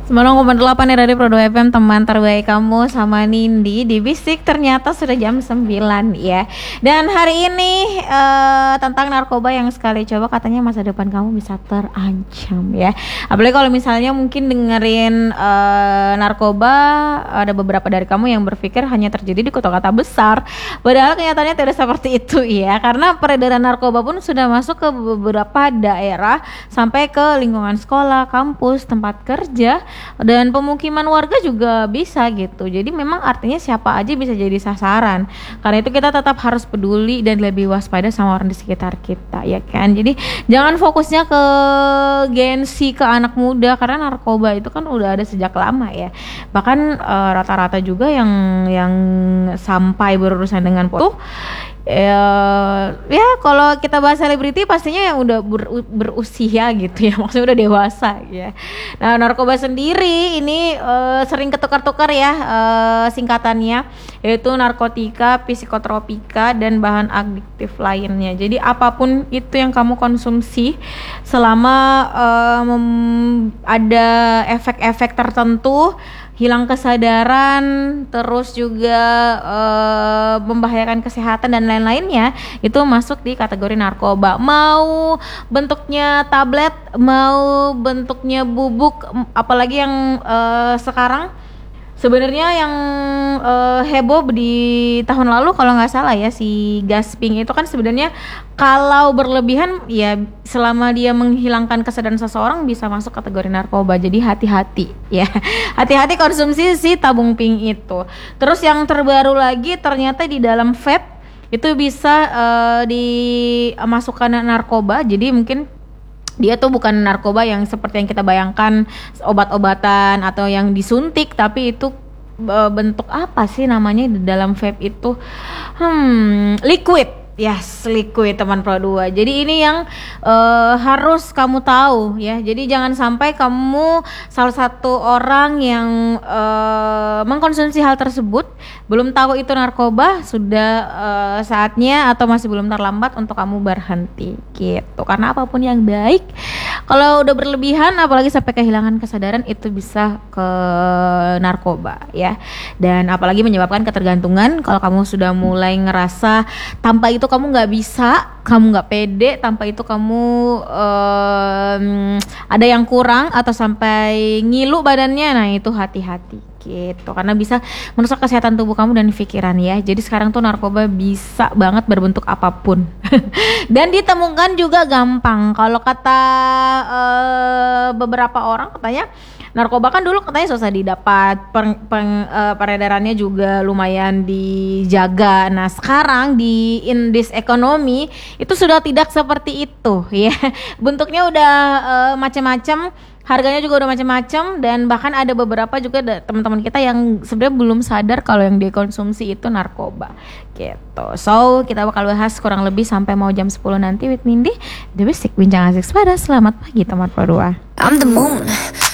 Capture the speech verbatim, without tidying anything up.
sembilan puluh koma delapan ya dari Pro dua F M, teman terbaik kamu sama Nindi di Bisik. Ternyata sudah jam sembilan ya. Dan hari ini uh, tentang narkoba yang sekali coba katanya masa depan kamu bisa terancam ya. Apalagi kalau misalnya mungkin dengerin uh, narkoba, ada beberapa dari kamu yang berpikir hanya terjadi di kota-kota besar. Padahal kenyataannya tidak seperti itu ya. Karena peredaran narkoba pun sudah masuk ke beberapa daerah sampai ke lingkungan sekolah, kampus, tempat kerja, dan pemukiman warga juga bisa gitu. Jadi memang artinya siapa aja bisa jadi sasaran. Karena itu kita tetap harus peduli dan lebih waspada sama orang di sekitar kita ya kan. Jadi jangan fokusnya ke gengsi ke anak muda, karena narkoba itu kan udah ada sejak lama ya. Bahkan uh, rata-rata juga yang yang sampai berurusan dengan tuh Uh, ya kalau kita bahas selebriti pastinya yang udah ber, berusia gitu ya, maksudnya udah dewasa ya. Nah, narkoba sendiri ini uh, sering ketukar-tukar ya uh, singkatannya, yaitu narkotika, psikotropika, dan bahan adiktif lainnya. Jadi apapun itu yang kamu konsumsi selama uh, mem- ada efek-efek tertentu, hilang kesadaran, terus juga uh, membahayakan kesehatan dan lain-lainnya, itu masuk di kategori narkoba. Mau bentuknya tablet, mau bentuknya bubuk, apalagi yang uh, sekarang sebenarnya yang uh, heboh di tahun lalu kalau nggak salah ya, si gasping itu kan sebenarnya kalau berlebihan ya selama dia menghilangkan kesadaran seseorang bisa masuk kategori narkoba. Jadi hati-hati ya, hati-hati konsumsi si tabung pink itu. Terus yang terbaru lagi ternyata di dalam vape itu bisa uh, dimasukkan narkoba. Jadi mungkin dia tuh bukan narkoba yang seperti yang kita bayangkan, obat-obatan atau yang disuntik, tapi itu e, bentuk apa sih namanya di dalam vape itu? Hmm, liquid. Yes, liquid teman Pro dua. Jadi ini yang uh, harus kamu tahu ya. Jadi jangan sampai kamu salah satu orang yang uh, mengkonsumsi hal tersebut, belum tahu itu narkoba, sudah uh, saatnya atau masih belum terlambat untuk kamu berhenti gitu. Karena apapun yang baik, kalau udah berlebihan apalagi sampai kehilangan kesadaran, itu bisa ke narkoba ya. Dan apalagi menyebabkan ketergantungan. Kalau kamu sudah mulai ngerasa tanpa itu kamu nggak bisa, kamu nggak pede, tanpa itu kamu um, ada yang kurang atau sampai ngilu badannya, nah itu hati-hati gitu, karena bisa merusak kesehatan tubuh kamu dan pikiran ya. Jadi sekarang tuh narkoba bisa banget berbentuk apapun dan ditemukan juga gampang. Kalau kata uh, beberapa orang katanya narkoba kan dulu katanya susah didapat, peng, peng, uh, peredarannya juga lumayan dijaga. Nah sekarang di in this economy itu sudah tidak seperti itu ya. Bentuknya udah uh, macam-macam, harganya juga udah macam-macam, dan bahkan ada beberapa juga da- teman-teman kita yang sebenarnya belum sadar kalau yang dikonsumsi itu narkoba gitu. So kita bakal bahas kurang lebih sampai mau jam sepuluh nanti with Nindi, The Basic, bincang asik pada. Selamat pagi teman Pro dua. I'm the moon.